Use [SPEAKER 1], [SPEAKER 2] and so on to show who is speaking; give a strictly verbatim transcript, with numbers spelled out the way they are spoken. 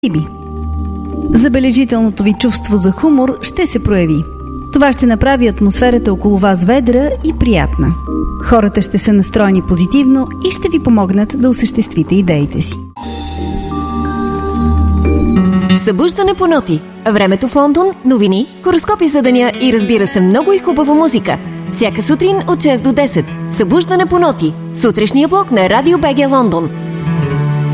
[SPEAKER 1] Биби. Забележителното ви чувство за хумор ще се прояви. Това ще направи атмосферата около вас ведра и приятна. Хората ще са настроени позитивно и ще ви помогнат да осъществите идеите си.
[SPEAKER 2] Събуждане по ноти. Времето в Лондон, новини, хороскопи за деня и разбира се много и хубава музика. Всяка сутрин от шест до десет. Събуждане по ноти. Сутрешния блок на Радио БГ Лондон.